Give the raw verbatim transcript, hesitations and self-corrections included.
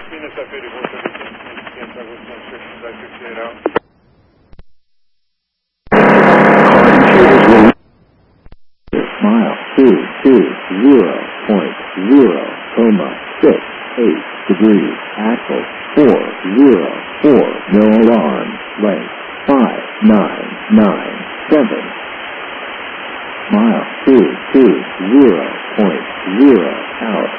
Quinta-feira, vou ter quinhentos Agosto, vai fixar out. Mile two two zero point zero coma six eight degrees. Axle four zero four. No alarm. Length five nine nine seven. Mile two two zero point zero out.